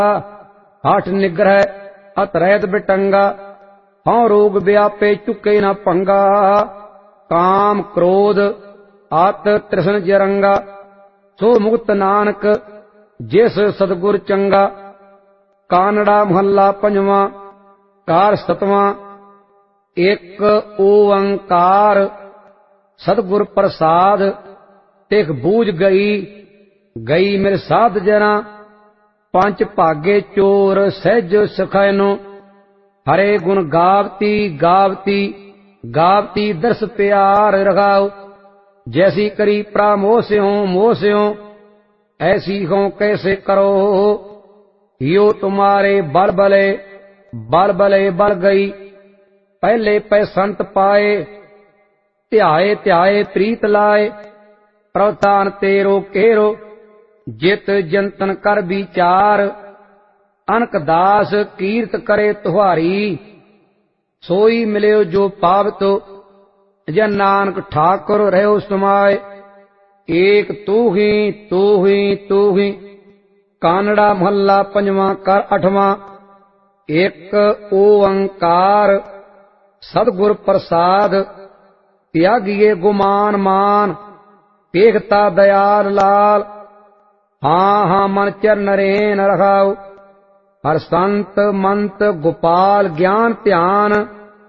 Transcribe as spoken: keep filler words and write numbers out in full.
ਹਠ ਨਿਗ੍ਰਹਿ ਅਤ ਰਹਿਤ ਬਿਟੰਗਾ। ਹਉ ਰੋਗ ਵਿਆਪੇ ਚੁੱਕੇ ਨ ਭੰਗਾ। ਕਾਮ ਕ੍ਰੋਧ ਆਤ ਤ੍ਰਿਸ਼ਨ ਜਰੰਗਾ। ਸੋ ਮੁਕਤ ਨਾਨਕ ਜਿਸ ਸਤਿਗੁਰ ਚੰਗਾ। ਕਾਨੜਾ ਮਹੱਲਾ ਪੰਜਵਾਂ। ਕਾਰ ਸਤਵਾਂ। ਇੱਕ ਓੰਕਾਰ ਸਤਿਗੁਰ ਪ੍ਰਸਾਦ। ਤਿਖ ਬੂਝ ਗਈ ਗਈ ਮੇਰੇ ਸਾਧ ਜਨਾ। ਪੰਜ ਭਾਗੇ ਚੋਰ ਸਹਿਜ ਸਖੈਨੋ। ਹਰੇ ਗੁਣ ਗਾਵਤੀ ਗਾਵਤੀ ਗਾਵਤੀ ਦਰਸ ਪਿਆਰ ਰਖਾਓ। जैसी करी प्रामोह से हो मोह से हो ऐसी हो कैसे करो। यो तुम्हारे बल बले बल बले बल गई। पहले पै संत पाए ध्याए ध्याए प्रीत लाए। प्रवतान तेरो केरो जित जंतन कर विचार। अनक दास कीर्त करे तुहारी सोई मिलियो जो पावतो। जन नानक ठाकुर रहो समाए एक तू ही तू ही तू ही। कानड़ा महला पंजवां कर अठवां। एक ओंकार सतगुर प्रसाद। त्यागिए गुमान मान देखता दयाल लाल। हाँ हाँ मन चरण रेन रखाओ। हर संत मंत गोपाल ज्ञान ध्यान।